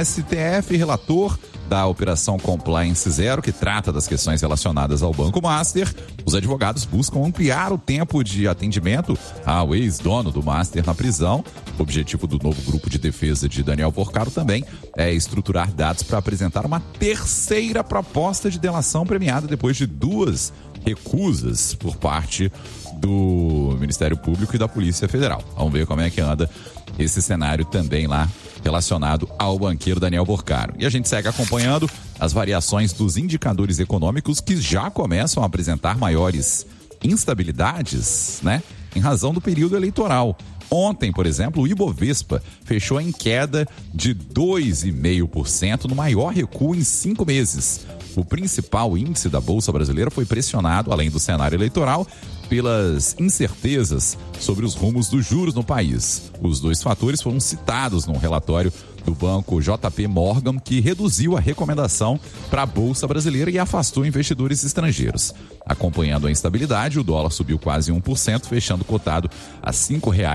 STF, relator da Operação Compliance Zero, que trata das questões relacionadas ao Banco Master. Os advogados buscam ampliar o tempo de atendimento ao ex-dono do Master na prisão. O objetivo do novo grupo de defesa de Daniel Porcaro também é estruturar dados para apresentar uma terceira proposta de delação premiada depois de 2 recusas por parte do Ministério Público e da Polícia Federal. Vamos ver como é que anda esse cenário também lá relacionado ao banqueiro Daniel Porcaro. E a gente segue acompanhando as variações dos indicadores econômicos que já começam a apresentar maiores instabilidades, né? Em razão do período eleitoral. Ontem, por exemplo, o Ibovespa fechou em queda de 2,5%, no maior recuo em 5 meses. O principal índice da Bolsa Brasileira foi pressionado, além do cenário eleitoral, pelas incertezas sobre os rumos dos juros no país. Os 2 fatores foram citados no relatório do banco JP Morgan, que reduziu a recomendação para a Bolsa Brasileira e afastou investidores estrangeiros. Acompanhando a instabilidade, o dólar subiu quase 1%, fechando cotado a R$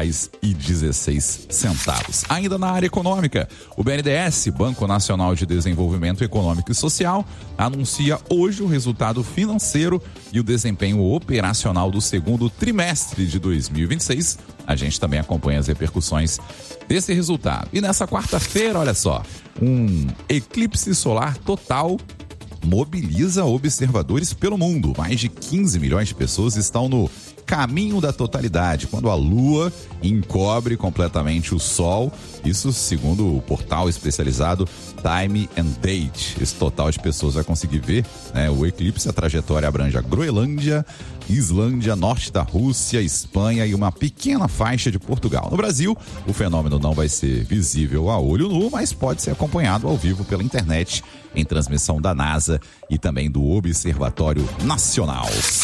5,16. Ainda na área econômica, o BNDES, Banco Nacional de Desenvolvimento Econômico e Social, anuncia hoje o resultado financeiro e o desempenho operacional do segundo trimestre de 2026. A gente também acompanha as repercussões desse resultado. E nessa quarta-feira, olha só, um eclipse solar total mobiliza observadores pelo mundo. Mais de 15 milhões de pessoas estão no caminho da totalidade, quando a Lua encobre completamente o Sol. Isso segundo o portal especializado Time and Date. Esse total de pessoas vai conseguir ver, né, o eclipse. A trajetória abrange a Groenlândia, Islândia, norte da Rússia, Espanha e uma pequena faixa de Portugal. No Brasil, o fenômeno não vai ser visível a olho nu, mas pode ser acompanhado ao vivo pela internet, em transmissão da NASA e também do Observatório Nacional.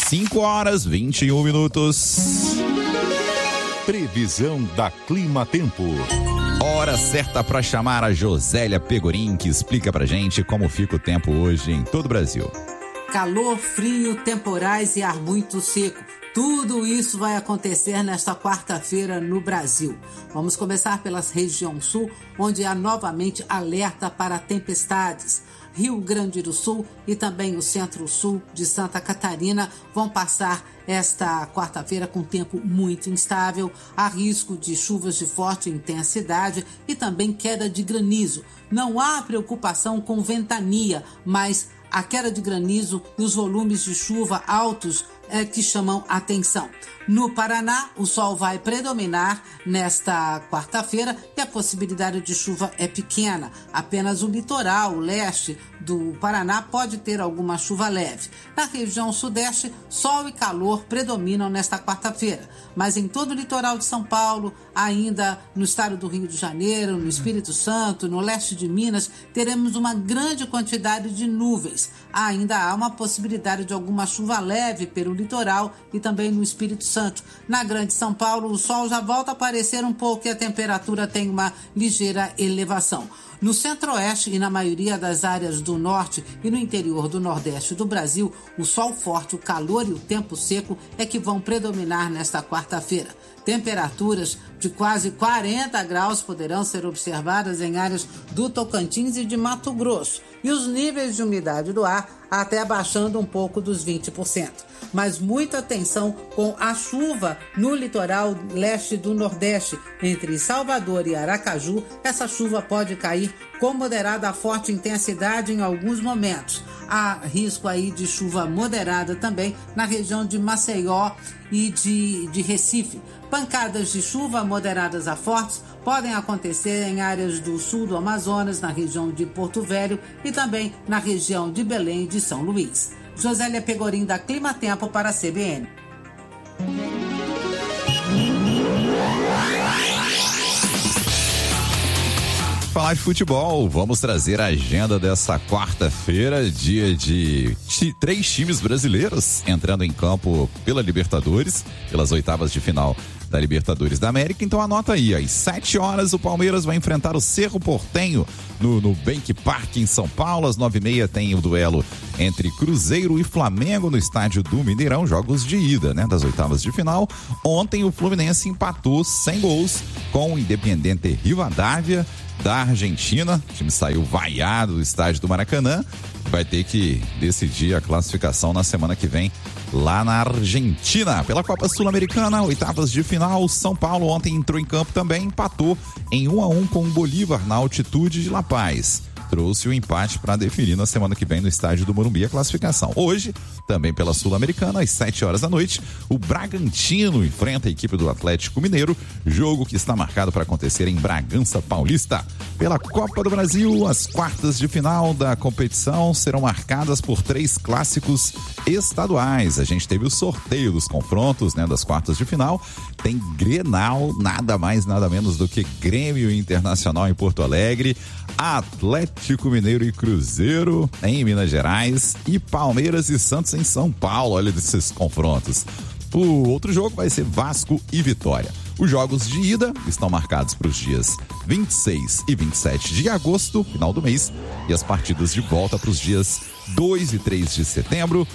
5h21. Previsão da Clima Tempo. Hora certa para chamar a Josélia Pegorim, que explica pra gente como fica o tempo hoje em todo o Brasil. Calor, frio, temporais e ar muito seco. Tudo isso vai acontecer nesta quarta-feira no Brasil. Vamos começar pela região sul, onde há novamente alerta para tempestades. Rio Grande do Sul e também o centro-sul de Santa Catarina vão passar esta quarta-feira com tempo muito instável. Há risco de chuvas de forte intensidade e também queda de granizo. Não há preocupação com ventania, mas a queda de granizo e os volumes de chuva altos que chamam atenção. No Paraná, o sol vai predominar nesta quarta-feira e a possibilidade de chuva é pequena. Apenas o litoral, o leste do Paraná pode ter alguma chuva leve. Na região sudeste, sol e calor predominam nesta quarta-feira. Mas em todo o litoral de São Paulo, ainda no estado do Rio de Janeiro, no Espírito Santo, no leste de Minas, teremos uma grande quantidade de nuvens. Ainda há uma possibilidade de alguma chuva leve pelo litoral e também no Espírito Santo. Na Grande São Paulo, o sol já volta a aparecer um pouco e a temperatura tem uma ligeira elevação. No centro-oeste e na maioria das áreas do norte e no interior do nordeste do Brasil, o sol forte, o calor e o tempo seco é que vão predominar nesta quarta-feira. Temperaturas de quase 40 graus poderão ser observadas em áreas do Tocantins e de Mato Grosso. E os níveis de umidade do ar até abaixando um pouco dos 20%. Mas muita atenção com a chuva no litoral leste do Nordeste, entre Salvador e Aracaju. Essa chuva pode cair com moderada a forte intensidade em alguns momentos. Há risco aí de chuva moderada também na região de Maceió e de Recife. Pancadas de chuva moderadas a fortes podem acontecer em áreas do sul do Amazonas, na região de Porto Velho e também na região de Belém e de São Luís. Josélia Pegorim, da Clima Tempo, para a CBN. Falar de futebol, vamos trazer a agenda dessa quarta-feira, dia de 3 times brasileiros entrando em campo pela Libertadores, pelas oitavas de final da Libertadores da América. Então anota aí, às 7 horas o Palmeiras vai enfrentar o Cerro Porteño no Nubank Park em São Paulo. Às 9h30 tem o duelo entre Cruzeiro e Flamengo no estádio do Mineirão, jogos de ida, né, das oitavas de final. Ontem o Fluminense empatou sem gols com o Independiente Rivadavia da Argentina. O time saiu vaiado do estádio do Maracanã. Vai ter que decidir a classificação na semana que vem lá na Argentina. Pela Copa Sul-Americana, oitavas de final, São Paulo ontem entrou em campo também, empatou em 1-1 com o Bolívar na altitude de La Paz. Trouxe o empate para definir na semana que vem no estádio do Morumbi a classificação. Hoje, também pela Sul-Americana, às 7 horas da noite, o Bragantino enfrenta a equipe do Atlético Mineiro, jogo que está marcado para acontecer em Bragança Paulista. Pela Copa do Brasil, as quartas de final da competição serão marcadas por 3 clássicos estaduais. A gente teve o sorteio dos confrontos, né, das quartas de final. Tem Grenal, nada mais, nada menos do que Grêmio Internacional em Porto Alegre, Atlético Mineiro e Cruzeiro em Minas Gerais e Palmeiras e Santos em São Paulo. Olha esses confrontos. O outro jogo vai ser Vasco e Vitória. Os jogos de ida estão marcados para os dias 26 e 27 de agosto, final do mês, e as partidas de volta para os dias 2 e 3 de setembro.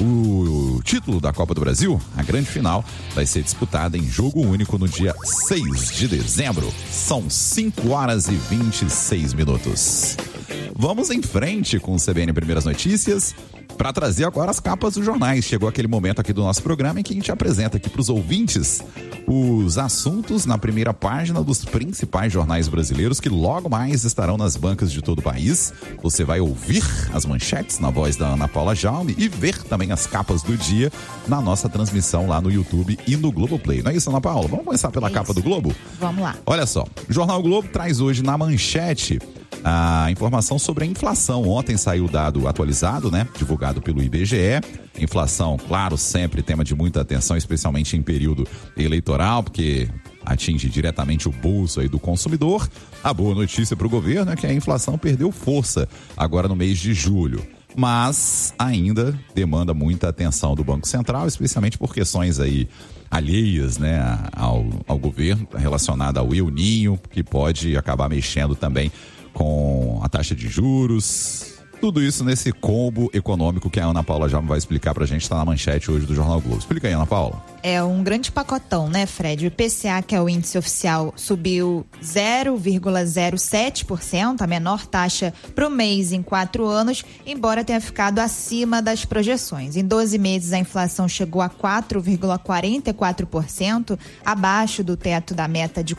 O título da Copa do Brasil, a grande final, vai ser disputada em jogo único no dia 6 de dezembro. São 5 horas e 26 minutos. Vamos em frente com o CBN Primeiras Notícias para trazer agora as capas dos jornais. Chegou aquele momento aqui do nosso programa em que a gente apresenta aqui para os ouvintes os assuntos na primeira página dos principais jornais brasileiros que logo mais estarão nas bancas de todo o país. Você vai ouvir as manchetes na voz da Ana Paula Jaume e ver também as capas do dia na nossa transmissão lá no YouTube e no Globoplay. Não é isso, Ana Paula? Vamos começar pela capa do Globo? Vamos lá. Olha só, o Jornal Globo traz hoje na manchete a informação sobre a inflação. Ontem saiu o dado atualizado, né? Divulgado pelo IBGE. Inflação, claro, sempre tema de muita atenção, especialmente em período eleitoral, porque atinge diretamente o bolso aí do consumidor. A boa notícia para o governo é que a inflação perdeu força agora no mês de julho, mas ainda demanda muita atenção do Banco Central, especialmente por questões aí alheias, né, ao governo, relacionada ao El Niño, que pode acabar mexendo também com a taxa de juros. Tudo isso nesse combo econômico que a Ana Paula já vai explicar pra gente, tá na manchete hoje do Jornal Globo. Explica aí, Ana Paula. É um grande pacotão, né, Fred? O IPCA, que é o índice oficial, subiu 0,07%, a menor taxa pro mês em 4 anos, embora tenha ficado acima das projeções. Em 12 meses, a inflação chegou a 4,44%, abaixo do teto da meta de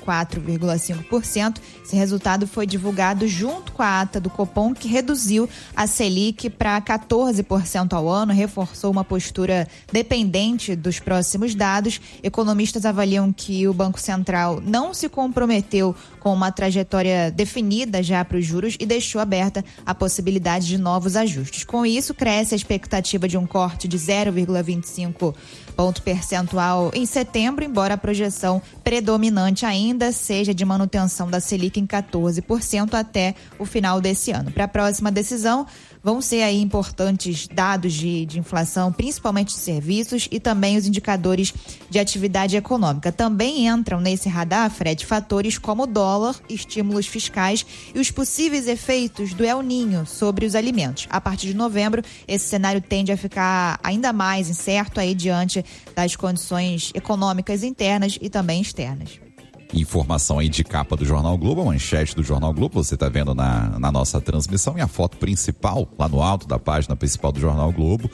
4,5%. Esse resultado foi divulgado junto com a ata do Copom, que reduziu a Selic para 14% ao ano, reforçou uma postura dependente dos próximos dados. Economistas avaliam que o Banco Central não se comprometeu com uma trajetória definida já para os juros e deixou aberta a possibilidade de novos ajustes. Com isso, cresce a expectativa de um corte de 0,25 ponto percentual em setembro, embora a projeção predominante ainda seja de manutenção da Selic em 14% até o final desse ano. Para a próxima decisão, vão ser aí importantes dados de inflação, principalmente de serviços, e também os indicadores de atividade econômica. Também entram nesse radar, Fred, fatores como o dólar, estímulos fiscais e os possíveis efeitos do El Niño sobre os alimentos. A partir de novembro, esse cenário tende a ficar ainda mais incerto aí diante das condições econômicas internas e também externas. Informação aí de capa do Jornal Globo, a manchete do Jornal Globo, você está vendo na nossa transmissão, e a foto principal, lá no alto da página principal do Jornal Globo,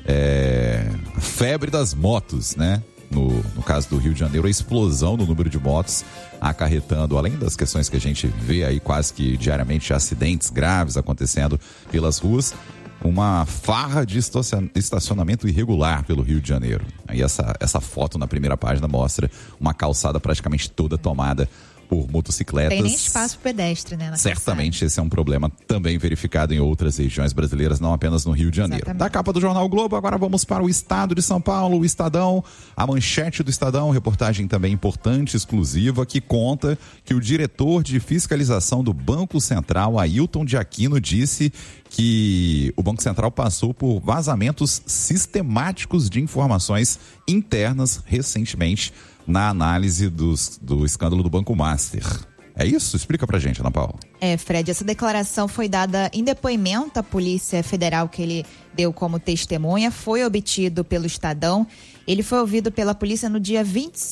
é a febre das motos, né? No caso do Rio de Janeiro, a explosão do número de motos acarretando, além das questões que a gente vê aí quase que diariamente, acidentes graves acontecendo pelas ruas, uma farra de estacionamento irregular pelo Rio de Janeiro. Aí essa foto na primeira página mostra uma calçada praticamente toda tomada por motocicletas. Tem nem espaço pedestre, né? Certamente calçada. Esse é um problema também verificado em outras regiões brasileiras, não apenas no Rio de Janeiro. Exatamente. Da capa do Jornal Globo, agora vamos para o estado de São Paulo, o Estadão, a manchete do Estadão, reportagem também importante, exclusiva, que conta que o diretor de fiscalização do Banco Central, Ailton de Aquino, disse que o Banco Central passou por vazamentos sistemáticos de informações internas recentemente na análise do escândalo do Banco Master. É isso? Explica pra gente, Ana Paula. Fred, essa declaração foi dada em depoimento à Polícia Federal que ele deu como testemunha, foi obtido pelo Estadão. Ele foi ouvido pela polícia no dia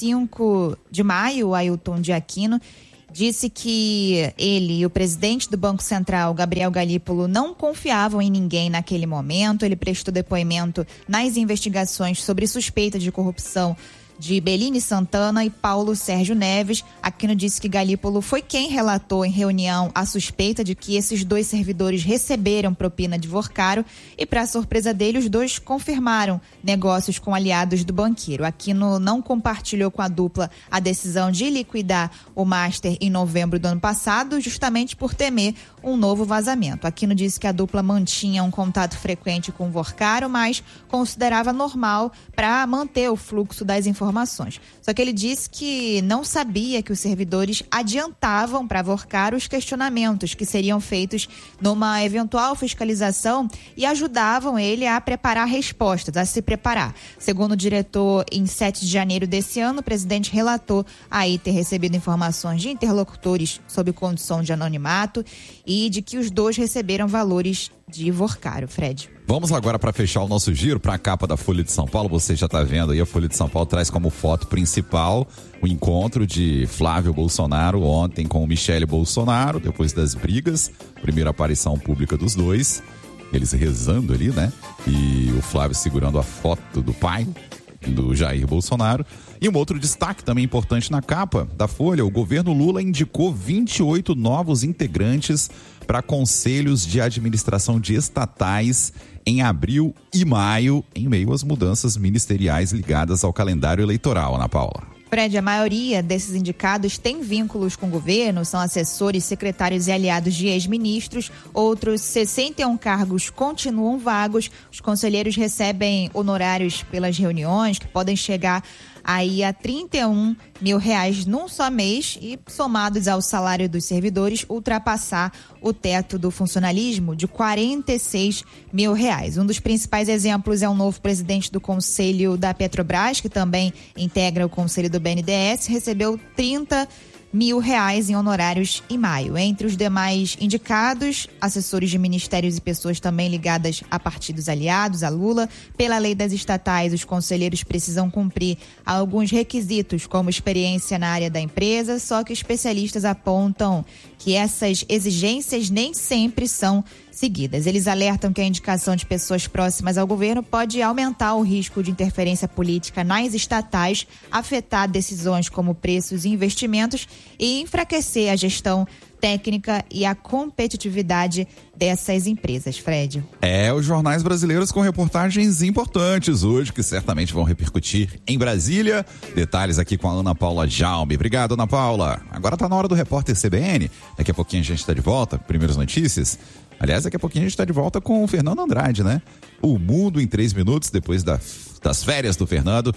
25 de maio, o Ailton de Aquino. Disse que ele e o presidente do Banco Central, Gabriel Galípolo, não confiavam em ninguém naquele momento. Ele prestou depoimento nas investigações sobre suspeita de corrupção de Belini Santana e Paulo Sérgio Neves. Aquino disse que Galípolo foi quem relatou em reunião a suspeita de que esses dois servidores receberam propina de Vorcaro e, para surpresa dele, os dois confirmaram negócios com aliados do banqueiro. Aquino não compartilhou com a dupla a decisão de liquidar o Master em novembro do ano passado, justamente por temer um novo vazamento. Aquino disse que a dupla mantinha um contato frequente com o Vorcaro, mas considerava normal para manter o fluxo das informações. Só que ele disse que não sabia que os servidores adiantavam para Vorcaro os questionamentos que seriam feitos numa eventual fiscalização e ajudavam ele a preparar respostas, a se preparar. Segundo o diretor, em 7 de janeiro desse ano, o presidente relatou aí ter recebido informações de interlocutores sob condição de anonimato e de que os dois receberam valores de Vorcaro, Fred. Vamos agora para fechar o nosso giro para a capa da Folha de São Paulo. Você já está vendo aí, a Folha de São Paulo traz como foto principal o encontro de Flávio Bolsonaro ontem com Michele Bolsonaro, depois das brigas, primeira aparição pública dos dois, eles rezando ali, né? E o Flávio segurando a foto do pai, do Jair Bolsonaro. E um outro destaque também importante na capa da Folha: o governo Lula indicou 28 novos integrantes para conselhos de administração de estatais em abril e maio, em meio às mudanças ministeriais ligadas ao calendário eleitoral, Ana Paula. Fred, a maioria desses indicados tem vínculos com o governo, são assessores, secretários e aliados de ex-ministros. Outros 61 cargos continuam vagos. Os conselheiros recebem honorários pelas reuniões, que podem chegar aí a R$31 mil num só mês e, somados ao salário dos servidores, ultrapassar o teto do funcionalismo de R$46 mil. Um dos principais exemplos é o novo presidente do Conselho da Petrobras, que também integra o Conselho do BNDES, recebeu R$30 mil em honorários em maio. Entre os demais indicados, assessores de ministérios e pessoas também ligadas a partidos aliados a Lula. Pela lei das estatais, os conselheiros precisam cumprir alguns requisitos, como experiência na área da empresa, só que especialistas apontam que essas exigências nem sempre são seguidas. Eles alertam que a indicação de pessoas próximas ao governo pode aumentar o risco de interferência política nas estatais, afetar decisões como preços e investimentos e enfraquecer a gestão técnica e a competitividade dessas empresas, Fred. Os jornais brasileiros com reportagens importantes hoje, que certamente vão repercutir em Brasília. Detalhes aqui com a Ana Paula Jaume. Obrigado, Ana Paula. Agora tá na hora do Repórter CBN. Daqui a pouquinho a gente está de volta, primeiras notícias. Aliás, daqui a pouquinho a gente está de volta com o Fernando Andrade, né? O Mundo em 3 minutos, depois das férias do Fernando,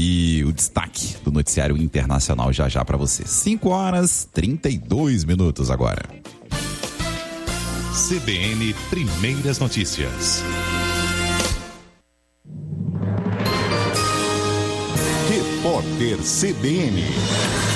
e o destaque do noticiário internacional já para você. 5h32 agora. CBN Primeiras Notícias. Repórter CBN.